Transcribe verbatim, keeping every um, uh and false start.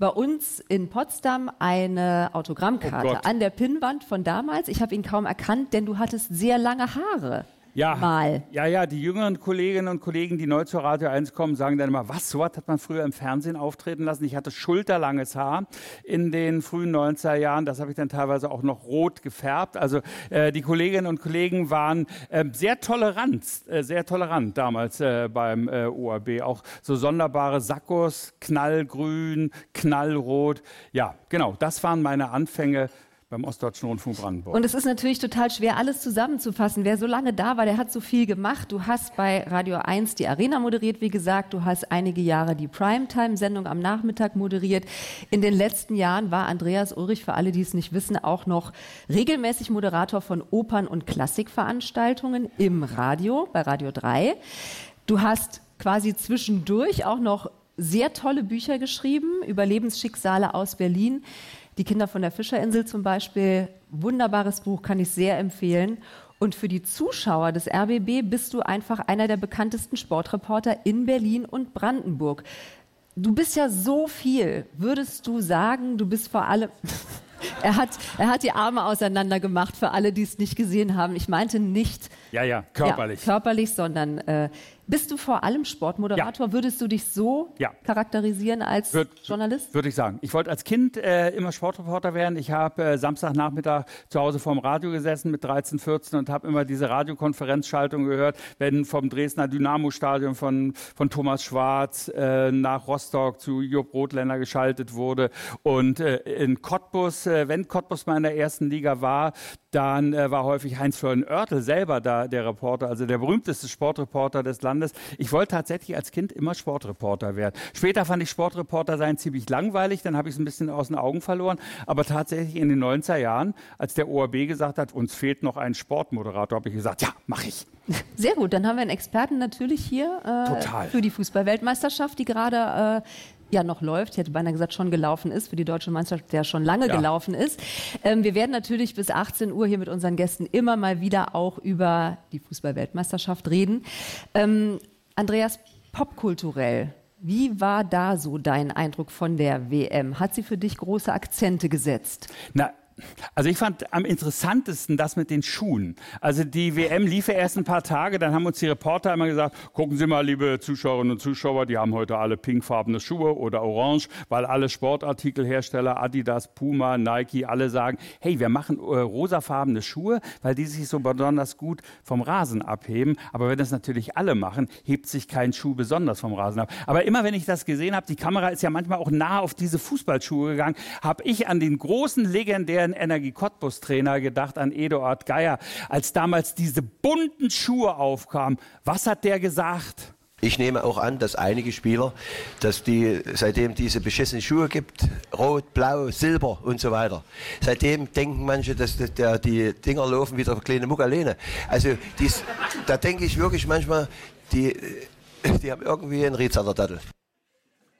bei uns in Potsdam eine Autogrammkarte Oh Gott. an der Pinnwand von damals. Ich habe ihn kaum erkannt, denn du hattest sehr lange Haare. Ja, Mal. ja, ja, die jüngeren Kolleginnen und Kollegen, die neu zur Radio eins kommen, sagen dann immer, was, so was hat man früher im Fernsehen auftreten lassen. Ich hatte schulterlanges Haar in den frühen neunziger Jahren, das habe ich dann teilweise auch noch rot gefärbt. Also äh, die Kolleginnen und Kollegen waren äh, sehr tolerant, äh, sehr tolerant damals äh, beim äh, O R B. Auch so sonderbare Sakkos, knallgrün, knallrot. Ja, genau, das waren meine Anfänge beim Ostdeutschen Rundfunk Brandenburg. Und es ist natürlich total schwer, alles zusammenzufassen. Wer so lange da war, der hat so viel gemacht. Du hast bei Radio eins die Arena moderiert, wie gesagt. Du hast einige Jahre die Primetime-Sendung am Nachmittag moderiert. In den letzten Jahren war Andreas Ulrich, für alle, die es nicht wissen, auch noch regelmäßig Moderator von Opern- und Klassikveranstaltungen im Radio, bei Radio drei. Du hast quasi zwischendurch auch noch sehr tolle Bücher geschrieben über Lebensschicksale aus Berlin. Die Kinder von der Fischerinsel zum Beispiel, wunderbares Buch, kann ich sehr empfehlen. Und für die Zuschauer des R B B bist du einfach einer der bekanntesten Sportreporter in Berlin und Brandenburg. Du bist ja so viel. Würdest du sagen, du bist vor allem... Er hat, er hat die Arme auseinander gemacht für alle, die es nicht gesehen haben. Ich meinte nicht Ja, ja, körperlich. Ja, körperlich, sondern äh, bist du vor allem Sportmoderator? Ja. Würdest du dich so Ja. charakterisieren als Würd- Journalist? Würde ich sagen. Ich wollte als Kind äh, immer Sportreporter werden. Ich habe äh, Samstagnachmittag zu Hause vorm Radio gesessen mit dreizehn, vierzehn und habe immer diese Radiokonferenzschaltung gehört, wenn vom Dresdner Dynamo-Stadion von, von Thomas Schwarz äh, nach Rostock zu Jupp Rotländer geschaltet wurde. Und äh, in Cottbus, äh, wenn Cottbus mal in der ersten Liga war, dann äh, war häufig Heinz-Florian Oertel selber da, der Reporter, also der berühmteste Sportreporter des Landes. Ich wollte tatsächlich als Kind immer Sportreporter werden. Später fand ich Sportreporter sein ziemlich langweilig, dann habe ich es ein bisschen aus den Augen verloren. Aber tatsächlich in den neunziger Jahren, als der O R B gesagt hat, uns fehlt noch ein Sportmoderator, habe ich gesagt, ja, mache ich. Sehr gut, dann haben wir einen Experten natürlich hier äh, Total. für die Fußball-Weltmeisterschaft, die gerade... Äh, ja noch läuft, ich hätte beinahe gesagt, schon gelaufen ist, für die deutsche Mannschaft, der schon lange Ja. gelaufen ist. Ähm, wir werden natürlich bis achtzehn Uhr hier mit unseren Gästen immer mal wieder auch über die Fußball-Weltmeisterschaft reden. Ähm, Andreas, popkulturell, wie war da so dein Eindruck von der W M? Hat sie für dich große Akzente gesetzt? Na, also ich fand am interessantesten das mit den Schuhen. Also die W M lief ja erst ein paar Tage, dann haben uns die Reporter immer gesagt, gucken Sie mal, liebe Zuschauerinnen und Zuschauer, die haben heute alle pinkfarbene Schuhe oder orange, weil alle Sportartikelhersteller, Adidas, Puma, Nike, alle sagen, hey, wir machen äh, rosafarbene Schuhe, weil die sich so besonders gut vom Rasen abheben. Aber wenn das natürlich alle machen, hebt sich kein Schuh besonders vom Rasen ab. Aber immer wenn ich das gesehen habe, die Kamera ist ja manchmal auch nah auf diese Fußballschuhe gegangen, habe ich an den großen legendären Energie Cottbus Trainer gedacht, an Eduard Geier, als damals diese bunten Schuhe aufkamen. Was hat der gesagt? Ich nehme auch an, dass einige Spieler, dass die, seitdem diese beschissenen Schuhe gibt, rot, blau, silber und so weiter, seitdem denken manche, dass das, der, die Dinger laufen wie der kleine Muckalene. Also dies, da denke ich wirklich manchmal, die, die haben irgendwie einen Riedsander-Dattel.